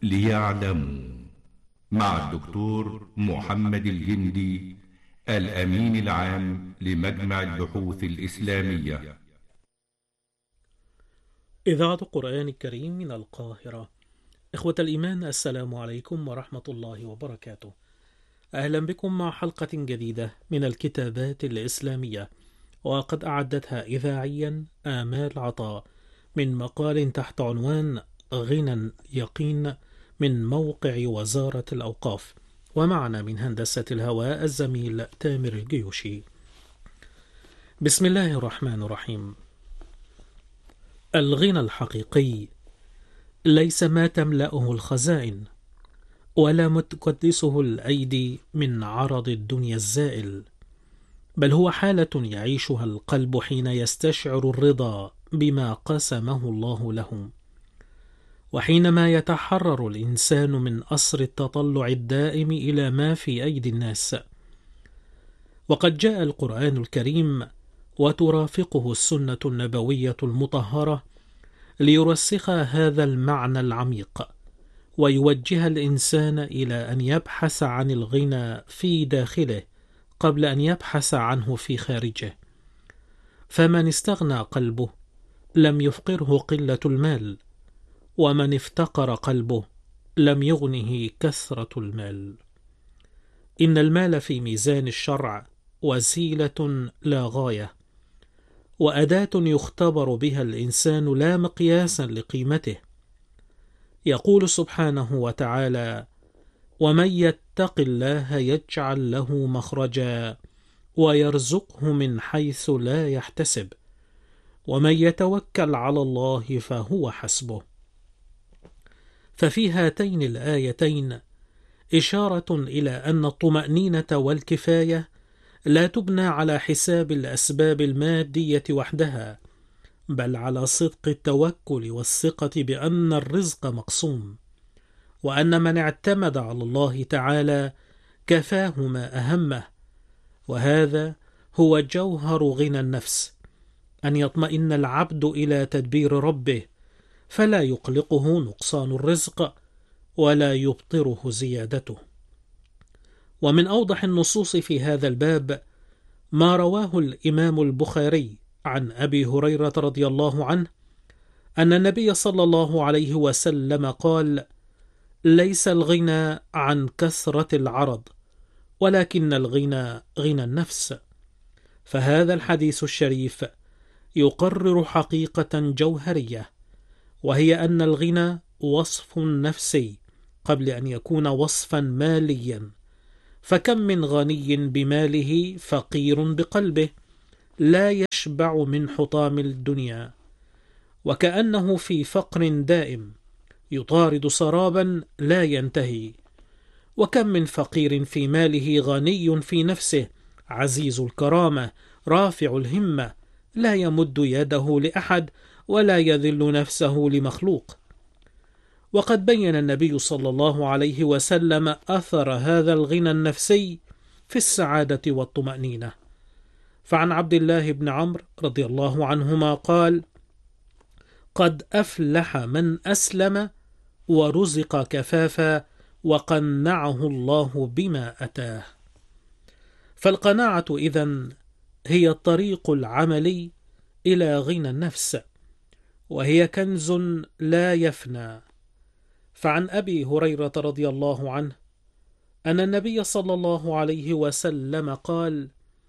ليعلموا، مع الدكتور محمد الجندي، الأمين العام لمجمع البحوث الإسلامية. إذاعة القرآن الكريم من القاهرة. إخوة الإيمان، السلام عليكم ورحمة الله وبركاته. أهلا بكم مع حلقة جديدة من الكتابات الإسلامية، وقد أعدتها إذاعيا آمال عطاء من مقال تحت عنوان غنى يقين من موقع وزارة الأوقاف. ومعنا من هندسة الهواء الزميل تامر الجيوشي. بسم الله الرحمن الرحيم. الغنى الحقيقي ليس ما تملأه الخزائن، ولا ما تقدسه الأيدي من عرض الدنيا الزائل، بل هو حالة يعيشها القلب حين يستشعر الرضا بما قسمه الله له، وحينما يتحرر الإنسان من أسر التطلع الدائم إلى ما في أيدي الناس. وقد جاء القرآن الكريم وترافقه السنة النبوية المطهرة ليرسخ هذا المعنى العميق، ويوجه الإنسان إلى أن يبحث عن الغنى في داخله قبل أن يبحث عنه في خارجه. فمن استغنى قلبه لم يفقره قلة المال، ومن افتقر قلبه لم يغنه كثرة المال. إن المال في ميزان الشرع وسيلة لا غاية، وأداة يختبر بها الإنسان لا مقياسا لقيمته. يقول سبحانه وتعالى: ومن يتق الله يجعل له مخرجا ويرزقه من حيث لا يحتسب ومن يتوكل على الله فهو حسبه. ففي هاتين الآيتين إشارة إلى أن الطمأنينة والكفاية لا تبنى على حساب الأسباب المادية وحدها، بل على صدق التوكل والثقة بأن الرزق مقسوم، وأن من اعتمد على الله تعالى كفاه ما أهمه. وهذا هو جوهر غنى النفس، أن يطمئن العبد إلى تدبير ربه، فلا يقلقه نقصان الرزق ولا يبطره زيادته. ومن أوضح النصوص في هذا الباب ما رواه الإمام البخاري عن أبي هريرة رضي الله عنه أن النبي صلى الله عليه وسلم قال: ليس الغنى عن كثرة العرض، ولكن الغنى غنى النفس. فهذا الحديث الشريف يقرر حقيقة جوهرية، وهي أن الغنى وصف نفسي قبل أن يكون وصفا ماليا. فكم من غني بماله فقير بقلبه لا يشبع من حطام الدنيا، وكأنه في فقر دائم يطارد سرابا لا ينتهي. وكم من فقير في ماله غني في نفسه عزيز الكرامة رافع الهمة، لا يمد يده لأحد ولا يذل نفسه لمخلوق. وقد بين النبي صلى الله عليه وسلم أثر هذا الغنى النفسي في السعادة والطمأنينة. فعن عبد الله بن عمرو رضي الله عنهما قال: قد أفلح من أسلم ورزق كفافا وقنعه الله بما أتاه. فالقناعة إذن هي الطريق العملي إلى غنى النفس، وهي كنز لا يفنى. فعن أبي هريرة رضي الله عنه أن النبي صلى الله عليه وسلم قال: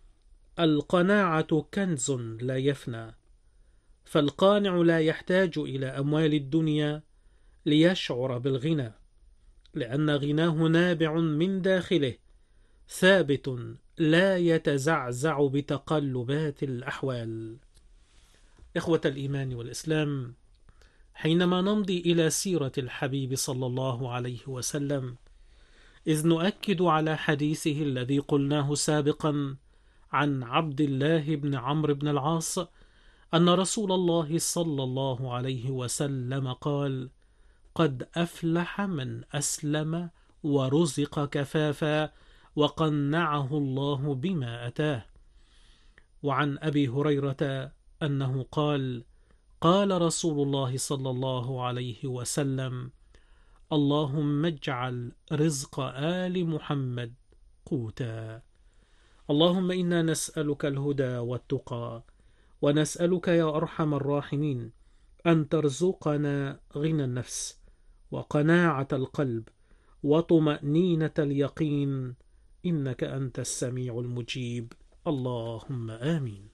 القناعة كنز لا يفنى، فالقانع لا يحتاج إلى أموال الدنيا ليشعر بالغنى، لأن غناه نابع من داخله ثابت لا يتزعزع بتقلبات الأحوال. إخوة الإيمان والإسلام، حينما نمضي إلى سيرة الحبيب صلى الله عليه وسلم، إذ نؤكد على حديثه الذي قلناه سابقا عن عبد الله بن عمرو بن العاص أن رسول الله صلى الله عليه وسلم قال: قد أفلح من أسلم ورزق كفافا وقنعه الله بما أتاه. وعن أبي هريرة أنه قال: قال رسول الله صلى الله عليه وسلم: اللهم اجعل رزق آل محمد قوتا. اللهم إنا نسألك الهدى والتقى، ونسألك يا أرحم الراحمين أن ترزقنا غنى النفس وقناعة القلب وطمأنينة اليقين، إنك أنت السميع المجيب. اللهم آمين.